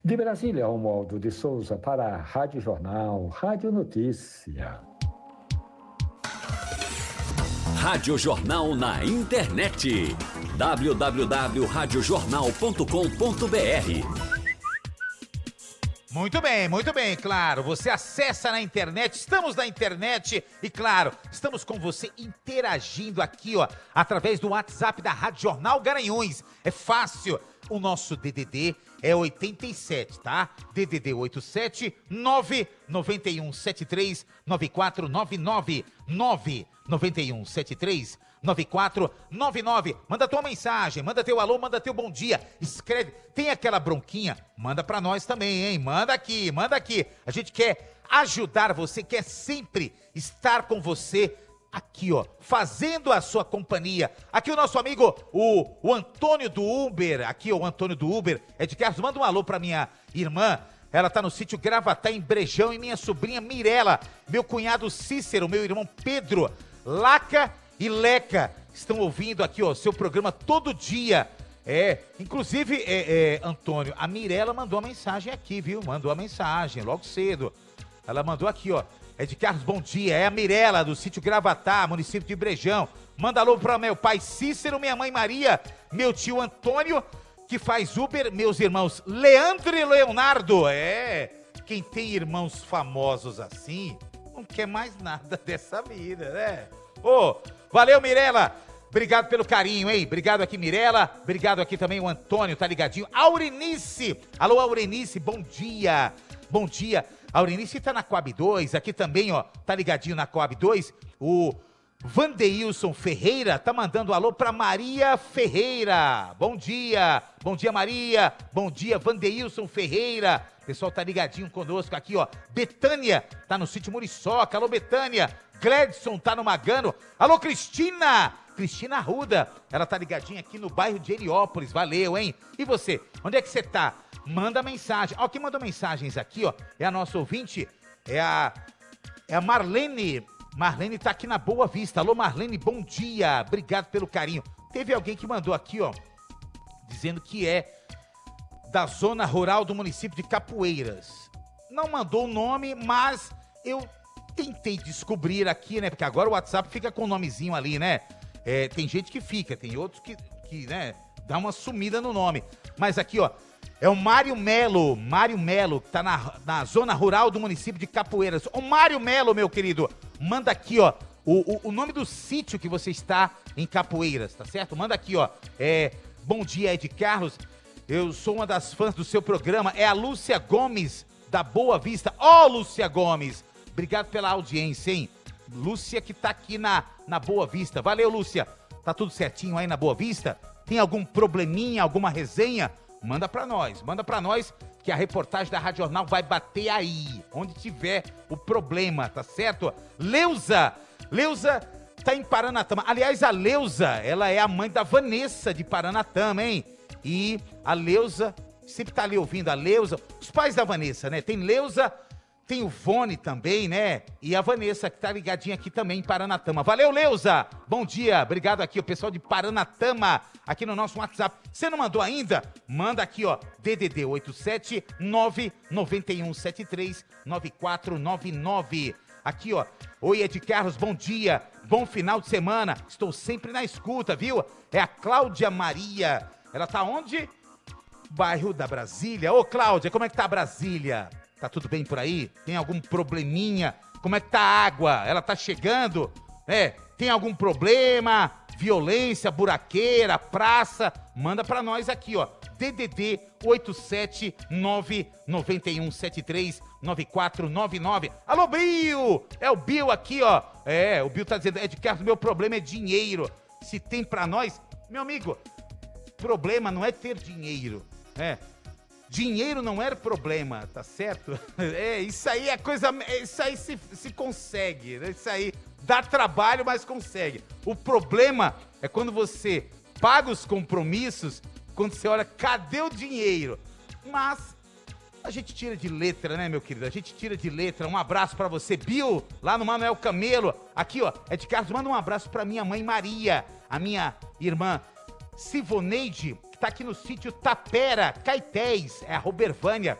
De Brasília, Romualdo de Souza para a Rádio Jornal, Rádio Notícia. Rádio Jornal na internet. www.radiojornal.com.br. Muito bem, claro, você acessa na internet, estamos na internet e claro, estamos com você interagindo aqui, ó, através do WhatsApp da Rádio Jornal Garanhuns. É fácil, o nosso DDD é 87, tá? DDD 87 99173 9499 99173 9499. Manda tua mensagem, manda teu alô, manda teu bom dia. Escreve, tem aquela bronquinha? Manda pra nós também, hein? Manda aqui, manda aqui. A gente quer ajudar você, quer sempre estar com você aqui, ó, fazendo a sua companhia. Aqui o nosso amigo, o Antônio do Uber, aqui o Antônio do Uber, é de Carlos. Manda um alô pra minha irmã. Ela tá no sítio Gravatá, em Brejão, e minha sobrinha Mirela, meu cunhado Cícero, meu irmão Pedro, Laca e Leca estão ouvindo aqui, ó, seu programa todo dia. Inclusive, Antônio, a Mirela mandou uma mensagem aqui, viu? Mandou a mensagem logo cedo. Ela mandou aqui, ó. É de Carlos, bom dia. É a Mirela, do sítio Gravatá, município de Brejão. Manda alô para meu pai Cícero, minha mãe Maria, meu tio Antônio, que faz Uber, meus irmãos Leandro e Leonardo. Quem tem irmãos famosos assim, não quer mais nada dessa vida, né? Valeu, Mirela. Obrigado pelo carinho, hein? Obrigado aqui, Mirela. Obrigado aqui também o Antônio, tá ligadinho. Aurenice. Alô, Aurenice, bom dia. Bom dia. A Aurenice tá na Coab 2, aqui também, ó, tá ligadinho na Coab 2. O Vandeilson Ferreira tá mandando alô pra Maria Ferreira. Bom dia, Maria. Bom dia, Vandeilson Ferreira. O pessoal tá ligadinho conosco aqui, ó. Betânia tá no sítio Muriçoca. Alô, Betânia. Gledson tá no Magano. Alô, Cristina Arruda. Ela tá ligadinha aqui no bairro de Heliópolis. Valeu, hein? E você? Onde é que você tá? Manda mensagem. Ó, quem mandou mensagens aqui, ó, é a nossa ouvinte, é a Marlene. Marlene tá aqui na Boa Vista. Alô, Marlene, bom dia. Obrigado pelo carinho. Teve alguém que mandou aqui, ó, dizendo que é da zona rural do município de Capoeiras. Não mandou o nome, mas eu tentei descobrir aqui, né? Porque agora o WhatsApp fica com o nomezinho ali, né? Tem gente que fica, tem outros que né, dá uma sumida no nome. Mas aqui, ó, é o Mário Melo, que tá na zona rural do município de Capoeiras. Ô, Mário Melo, meu querido, manda aqui, ó, o nome do sítio que você está em Capoeiras, tá certo? Manda aqui, ó, bom dia, Ed Carlos, eu sou uma das fãs do seu programa, é a Lúcia Gomes, da Boa Vista. Ó, Lúcia Gomes, obrigado pela audiência, hein? Lúcia que tá aqui na Boa Vista. Valeu, Lúcia. Tá tudo certinho aí na Boa Vista? Tem algum probleminha, alguma resenha? Manda pra nós que a reportagem da Rádio Jornal vai bater aí, onde tiver o problema, tá certo? Leusa tá em Paranatama. Aliás, a Leusa, ela é a mãe da Vanessa de Paranatama, hein? E a Leusa, sempre tá ali ouvindo a Leusa, os pais da Vanessa, né? Tem Leusa, tem o Vone também, né? E a Vanessa, que tá ligadinha aqui também em Paranatama. Valeu, Leusa! Bom dia, obrigado aqui, o pessoal de Paranatama, aqui no nosso WhatsApp. Você não mandou ainda? Manda aqui, ó, DDD 87 99173 9499. Aqui, ó, oi, Ed Carlos, bom dia, bom final de semana, estou sempre na escuta, viu? É a Cláudia Maria, ela tá onde? Bairro da Brasília. Ô, Cláudia, como é que tá a Brasília? Tá tudo bem por aí? Tem algum probleminha? Como é que tá a água? Ela tá chegando? Tem algum problema? Violência, buraqueira, praça? Manda pra nós aqui, ó. DDD 87991739499. Alô, Bill! É o Bill aqui, ó. O Bill tá dizendo, Ed Carlos, meu problema é dinheiro. Se tem pra nós, meu amigo, problema não é ter dinheiro, Dinheiro não era problema, tá certo? Isso aí é coisa... Isso aí se consegue, né? Isso aí dá trabalho, mas consegue. O problema é quando você paga os compromissos, quando você olha, cadê o dinheiro? Mas a gente tira de letra, né, meu querido? A gente tira de letra. Um abraço pra você, Bill, lá no Manuel Camelo. Aqui, ó, é de Carlos, manda um abraço pra minha mãe Maria, a minha irmã Sivoneide, que tá aqui no sítio Tapera, Caetés, é a Robervânia.